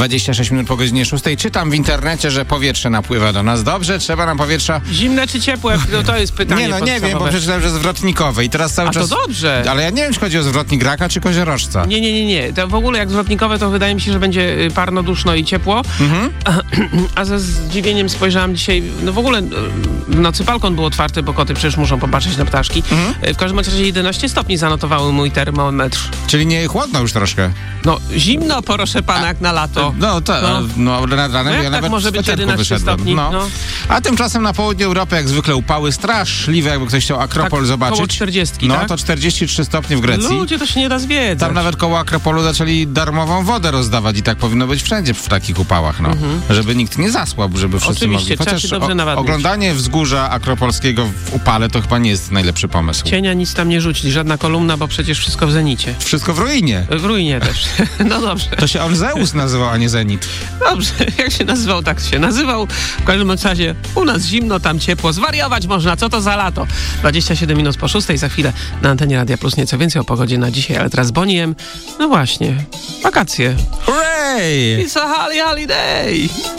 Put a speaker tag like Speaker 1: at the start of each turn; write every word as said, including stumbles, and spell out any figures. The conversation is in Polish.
Speaker 1: dwadzieścia sześć minut po godzinie szóstej. Czytam w internecie, że powietrze napływa do nas. Dobrze, trzeba nam powietrza...
Speaker 2: Zimne czy ciepłe? No to jest pytanie
Speaker 1: Nie, no nie wiem, bo przeczytałem, że zwrotnikowe i teraz cały
Speaker 2: A
Speaker 1: czas...
Speaker 2: to dobrze.
Speaker 1: Ale ja nie wiem, czy chodzi o zwrotnik raka, czy koziorożca.
Speaker 2: Nie, nie, nie, nie. To w ogóle jak zwrotnikowe, to wydaje mi się, że będzie y, parno, duszno i ciepło.
Speaker 1: Mhm.
Speaker 2: A ze zdziwieniem spojrzałam dzisiaj, no w ogóle w nocy balkon był otwarty, bo koty przecież muszą popatrzeć na ptaszki.
Speaker 1: Mhm.
Speaker 2: W każdym razie jedenaście stopni zanotowały mój termometr.
Speaker 1: Czyli nie chłodno już troszkę.
Speaker 2: No zimno, proszę pana, jak na lato.
Speaker 1: No, to,
Speaker 2: No.
Speaker 1: no, no nad ranem
Speaker 2: No jak
Speaker 1: ja
Speaker 2: tak
Speaker 1: nawet
Speaker 2: może
Speaker 1: w
Speaker 2: być
Speaker 1: sweterku
Speaker 2: jedenaście
Speaker 1: wyszedłem.
Speaker 2: stopni?
Speaker 1: No.
Speaker 2: No.
Speaker 1: A tymczasem na południu Europy jak zwykle upały straszliwe, jakby ktoś chciał Akropol
Speaker 2: Tak,
Speaker 1: zobaczyć.
Speaker 2: koło czterdziestki,
Speaker 1: No
Speaker 2: tak?
Speaker 1: to czterdzieści trzy stopnie w Grecji.
Speaker 2: Ludzie, to się nie da zwiedzać.
Speaker 1: Tam nawet koło Akropolu zaczęli darmową wodę rozdawać i tak powinno być wszędzie w takich upałach, no.
Speaker 2: Mhm.
Speaker 1: Żeby nikt nie zasłabł, żeby wszyscy
Speaker 2: Oczywiście,
Speaker 1: mogli.
Speaker 2: trzeba
Speaker 1: Chociaż
Speaker 2: się dobrze nawadniać.
Speaker 1: oglądanie wzgórza akropolskiego w upale to chyba nie jest najlepszy pomysł.
Speaker 2: Cienia nic tam nie rzucić, żadna kolumna, bo przecież wszystko w zenicie.
Speaker 1: Wszystko w ruinie.
Speaker 2: W ruinie też. No dobrze.
Speaker 1: To się on Zeus nazywał, a nie Zenit.
Speaker 2: Dobrze, jak się nazywał, tak się nazywał. W każdym razie u nas zimno, tam ciepło. Zwariować można, co to za lato? dwadzieścia siedem minut po szóstej, za chwilę na antenie Radia Plus nieco więcej o pogodzie na dzisiaj, ale teraz Boniem. No właśnie, wakacje.
Speaker 1: Hooray!
Speaker 2: It's a holly holiday!